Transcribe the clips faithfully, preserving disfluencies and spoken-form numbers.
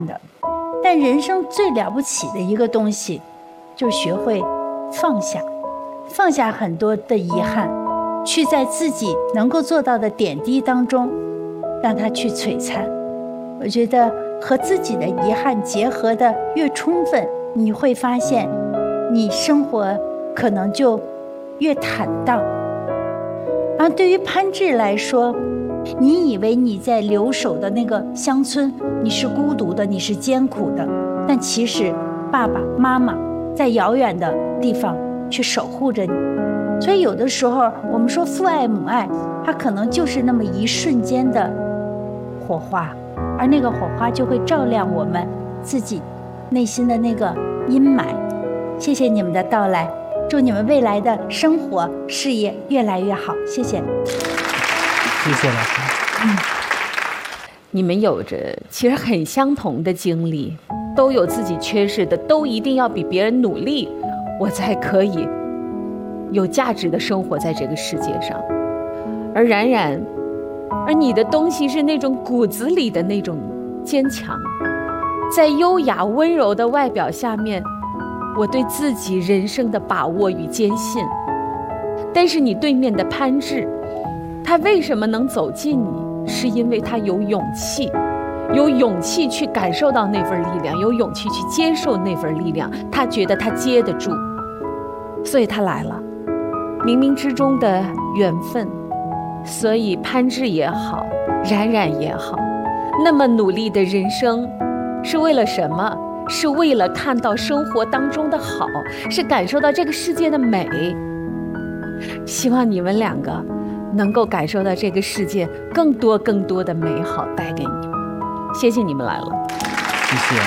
的。但人生最了不起的一个东西，就是学会放下，放下很多的遗憾，去在自己能够做到的点滴当中，让它去璀璨。我觉得和自己的遗憾结合的越充分，你会发现，你生活可能就越坦荡。而对于潘志来说，你以为你在留守的那个乡村，你是孤独的，你是艰苦的，但其实爸爸妈妈在遥远的地方去守护着你。所以有的时候我们说父爱母爱，它可能就是那么一瞬间的火花，而那个火花就会照亮我们自己内心的那个阴霾。谢谢你们的到来，祝你们未来的生活事业越来越好，谢谢。 谢谢老师。嗯， 你们有着其实很相同的经历，都有自己缺失的，都一定要比别人努力，我才可以有价值的生活在这个世界上。而冉冉，而你的东西是那种骨子里的那种坚强，在优雅温柔的外表下面，我对自己人生的把握与坚信。但是你对面的潘志，他为什么能走近你，是因为他有勇气，有勇气去感受到那份力量，有勇气去接受那份力量，他觉得他接得住，所以他来了。冥冥之中的缘分，所以潘志也好，冉冉也好，那么努力的人生是为了什么？是为了看到生活当中的好，是感受到这个世界的美。希望你们两个能够感受到这个世界更多更多的美好带给你们。谢谢你们来了。 谢谢，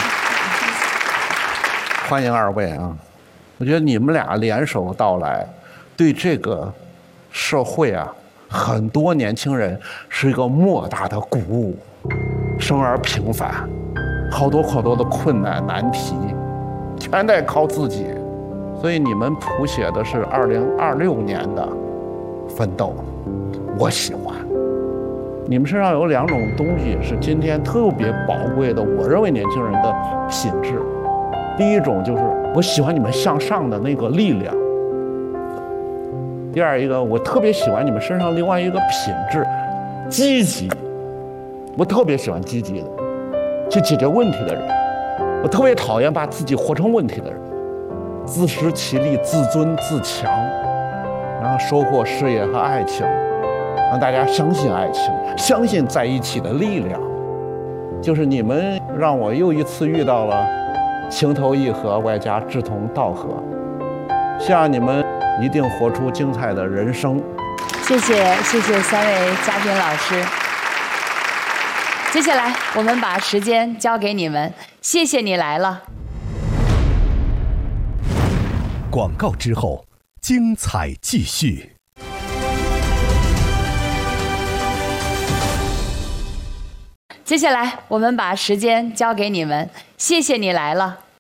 欢迎二位啊！我觉得你们俩联手到来，对这个社会啊，很多年轻人是一个莫大的鼓舞。生而平凡，好多好多的困难难题，全得靠自己。所以你们谱写的是二零二六年的奋斗，我喜欢。你们身上有两种东西是今天特别宝贵的，我认为年轻人的品质。第一种就是我喜欢你们向上的那个力量。第二一个，我特别喜欢你们身上另外一个品质，积极。我特别喜欢积极的，去解决问题的人。我特别讨厌把自己活成问题的人。自食其力，自尊自强，然后收获事业和爱情，让大家相信爱情，相信在一起的力量。就是你们让我又一次遇到了情投意合外加志同道合，希望你们一定活出精彩的人生。 谢谢谢谢三位嘉宾老师。 接下来我们把时间交给你们，谢谢你来了。 广告之后，精彩继续。 接下来我们把时间交给你们，谢谢你来了。